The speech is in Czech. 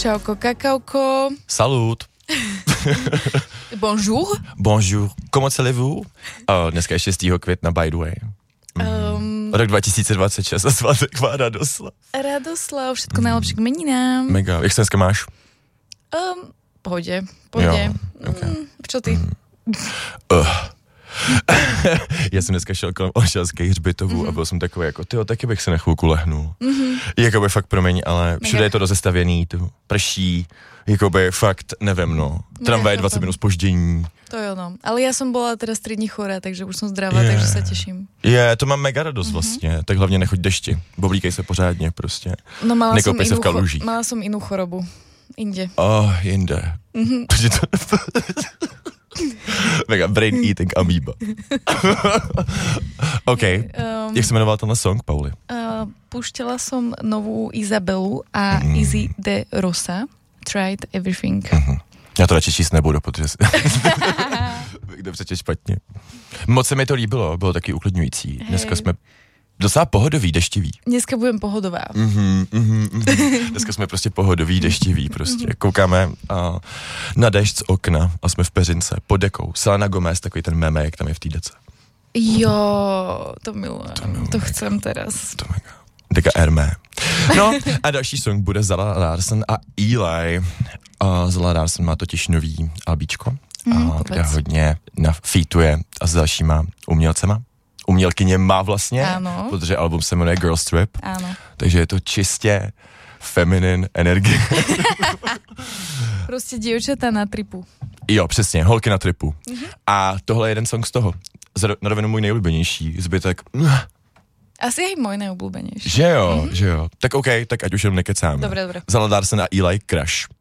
Čauko, kakauko. Salut. Bonjour. Bonjour. Comment allez-vous? Dneska je 6. května, by the way. Rok 2026 a svátek má Radoslav. Radoslav, všetko najlepšie k meninám. Mega. Jak se dneska máš? Pohodě. Jo, okay. Čo ty? Já jsem dneska šel kolem Olšanských hřbitovů a byl jsem takový jako, tyjo, taky bych se na chvilku lehnul. Jakoby fakt promiň, ale všude je to rozestavěný, prší, jakoby fakt nevím, no. Tramvaj 20 minut zpoždění. To jo, no. Ale já jsem byla teda 3 dní chorá, takže už jsem zdravá, takže se těším. To mám mega radost vlastně, tak hlavně nechoď dešti, boblíkej se pořádně prostě. No Nekoupej se v kalužích. Mala som inú chorobu. Inde. Jinde. Mega brain eating amoeba. OK. Jak se jmenoval tenhle song, Pauli? Púšťala som novú Izabelu a Izzy de Rosa. Tried Everything. Já to radši číst nebudu, protože kdo přečet špatně. Moc se mi to líbilo, bylo taky uklidňující. Dneska jsme docela pohodový, deštivý. Dneska budem pohodová. Dneska jsme prostě pohodoví, deštivý prostě. Koukáme na déšť z okna a jsme v peřince pod dekou. Selena Gomez, takový ten meme, jak tam je v té dece. Jo, to milujem. To chcem teraz. To mega. Deka Hermé. No a další song bude Zala Larsen a Eli. Zala Larsen má totiž nový albíčko, kde hodně featuje a s dalšíma umělcema. Umělkyně má vlastně, ano. Protože album se jmenuje Girls Trip. Ano. Takže je to čistě feminine energie. Prostě děvčata na tripu. Jo, přesně, holky na tripu. A tohle je jeden song z toho. Na rovinu můj nejoblíbenější, zbytek... Asi je můj nejoblíbenější. Že jo. Tak OK, tak ať už jenom nekecáme. Dobré. Zala Larsen a Eli Crush.